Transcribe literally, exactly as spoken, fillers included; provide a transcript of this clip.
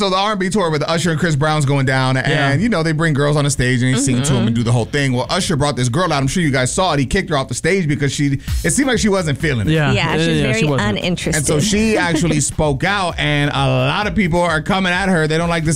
So the R and B tour with Usher and Chris Brown's going down, and Yeah. you know they bring girls on the stage and they sing Mm-hmm. to them and do the whole thing. Well, Usher brought this girl out. I'm sure you guys saw it. He kicked her off the stage because she. It seemed like she wasn't feeling it. Yeah, Yeah, she's yeah, very she wasn't. uninterested. And so she actually spoke out, and a lot of people are coming at her. They don't like this.